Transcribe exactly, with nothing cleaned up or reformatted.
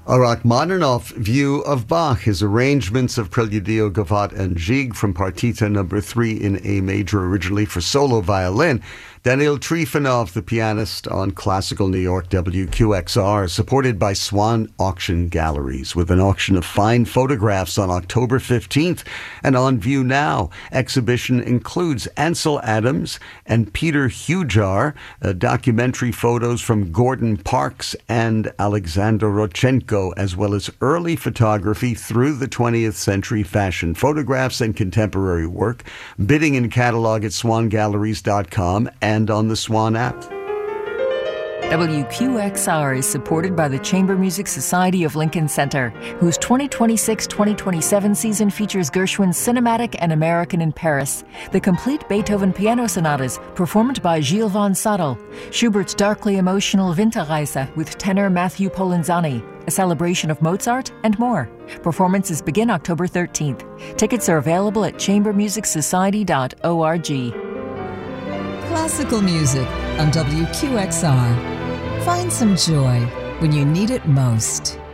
A Rachmaninoff view of Bach, his arrangements of Preludio, Gavotte, and Gigue from Partita number three in A major, originally for solo violin. Daniil Trifonov, the pianist, on Classical New York W Q X R, supported by Swan Auction Galleries, with an auction of fine photographs on October fifteenth and on view now. Exhibition includes Ansel Adams and Peter Hujar, uh, documentary photos from Gordon Parks and Alexander Rodchenko, as well as early photography through the twentieth century fashion photographs and contemporary work. Bidding and catalog at swan galleries dot com and on the Swan app. W Q X R is supported by the Chamber Music Society of Lincoln Center, whose twenty twenty-six twenty twenty-seven season features Gershwin's Cinematic and American in Paris, the complete Beethoven piano sonatas performed by Gilles von Sadel, Schubert's darkly emotional Winterreise with tenor Matthew Polenzani, a celebration of Mozart, and more. Performances begin October thirteenth. Tickets are available at chamber music society dot org. Classical music on W Q X R. Find some joy when you need it most.